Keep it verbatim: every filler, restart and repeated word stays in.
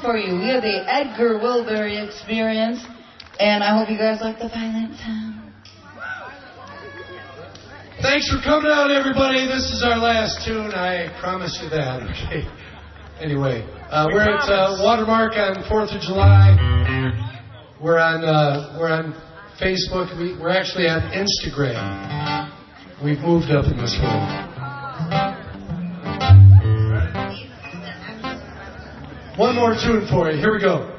for you. We have the Edgar Wilbury Experience, and I hope you guys like the violent sound. Thanks for coming out, everybody. This is our last tune. I promise you that. Okay. Anyway, uh, we're at uh, Watermark on fourth of July. We're on uh, we're on Facebook. We, we're actually on Instagram. We've moved up in this world. One more tune for you. Here we go.